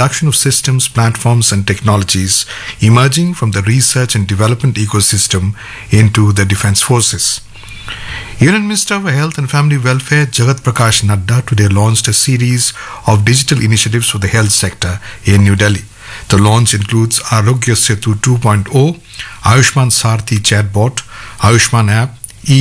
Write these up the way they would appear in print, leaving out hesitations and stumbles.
production of systems, platforms and technologies emerging from the research and development ecosystem into the defense forces. Union Minister for Health and Family Welfare Jagat Prakash Nadda today launched a series of digital initiatives for the health sector in New Delhi. The launch includes Arogya Setu 2.0, Ayushman Sarthi chatbot, Ayushman app,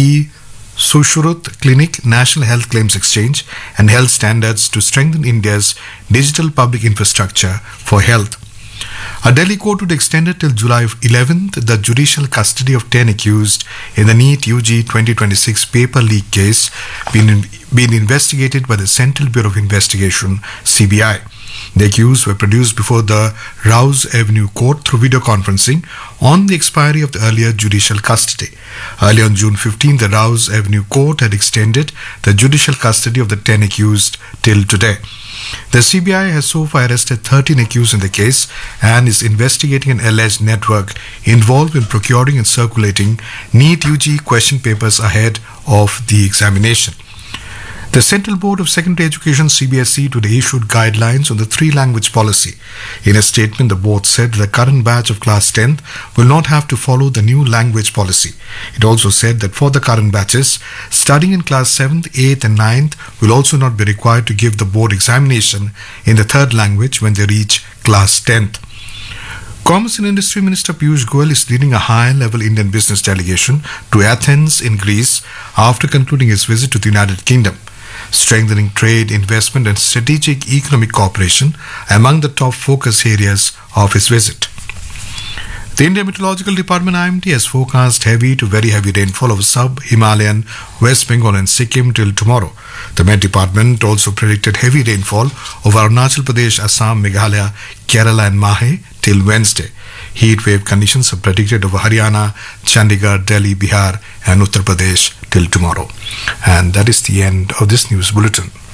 E-Sushrut Clinic, National Health Claims Exchange and health standards to strengthen India's digital public infrastructure for health. A Delhi court would extend till July 11th the judicial custody of 10 accused in the NEET UG 2026 paper leak case being investigated by the Central Bureau of Investigation, CBI. The accused were produced before the Rouse Avenue Court through video conferencing on the expiry of the earlier judicial custody. Earlier on June 15, the Rouse Avenue Court had extended the judicial custody of the 10 accused till today. The CBI has so far arrested 13 accused in the case and is investigating an alleged network involved in procuring and circulating NEET UG question papers ahead of the examination. The Central Board of Secondary Education CBSE today issued guidelines on the three-language policy. In a statement, the board said the current batch of class 10th will not have to follow the new language policy. It also said that for the current batches, studying in class 7th, 8th and 9th will also not be required to give the board examination in the third language when they reach class 10th. Commerce and Industry Minister Piyush Goyal is leading a high-level Indian business delegation to Athens in Greece after concluding his visit to the United Kingdom. Strengthening trade, investment and strategic economic cooperation among the top focus areas of his visit. The Indian Meteorological Department IMD has forecast heavy to very heavy rainfall over sub-Himalayan West Bengal and Sikkim till tomorrow. The Met Department also predicted heavy rainfall over Arunachal Pradesh, Assam, Meghalaya, Kerala and Mahe till Wednesday. Heat wave conditions are predicted over Haryana, Chandigarh, Delhi, Bihar and Uttar Pradesh till tomorrow. And that is the end of this news bulletin.